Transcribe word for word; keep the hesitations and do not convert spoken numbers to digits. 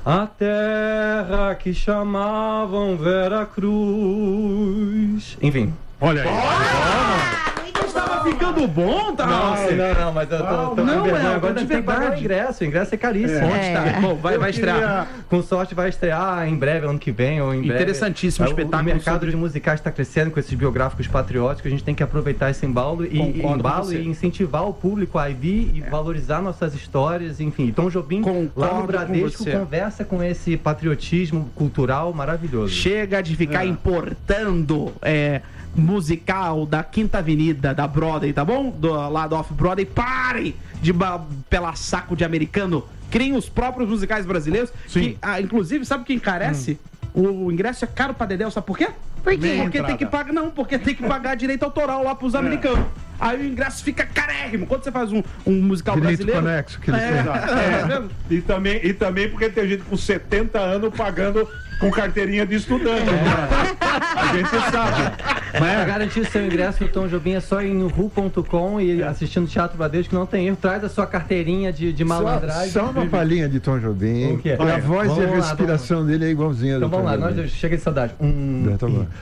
A terra que chamavam Vera Cruz. Enfim. Olha aí. Ah, Tava ficando bom, tá? Não, não, não, mas eu tô, tô não, com vergonha. é, Agora de tem que pagar o verdade. ingresso. O ingresso é caríssimo. É. Onde tá? Bom, vai, vai estrear. Queria... Com sorte vai estrear em breve, ano que vem ou em breve. Interessantíssimo o, espetáculo. O mercado sobre... de musicais está crescendo com esses biográficos patrióticos. A gente tem que aproveitar esse embalo e, embalo e incentivar o público a vir e é. valorizar nossas histórias. Enfim, Tom Jobim, Concordo lá no Bradesco, com conversa com esse patriotismo cultural maravilhoso. Chega de ficar é. importando... É... musical da Quinta Avenida, da Broadway, tá bom? Do lado Off-Broadway, parem de pelar saco de americano, criem os próprios musicais brasileiros. Sim. Que, ah, inclusive, sabe o que encarece? Hum. O ingresso é caro pra Dedéu, sabe por quê? Por quê? Porque entrada. tem que pagar, não, porque tem que pagar direito autoral lá pros é. americanos. Aí o ingresso fica carérrimo. Quando você faz um, um musical direito brasileiro... conexo, que eles é, é, é. E, também, e também porque tem gente com setenta anos pagando com carteirinha de estudante. É. A gente sabe. Mas para garantir seu ingresso no Tom Jobim é só ir no ru ponto com e assistindo Teatro Bradesco, que não tem erro. Traz a sua carteirinha de, de malandragem. Só, só uma palhinha de Tom Jobim. A voz e a respiração lá, dele é igualzinha. Então do vamos Tom lá, Jobim. nós chega de saudade. Um, é, tá bom.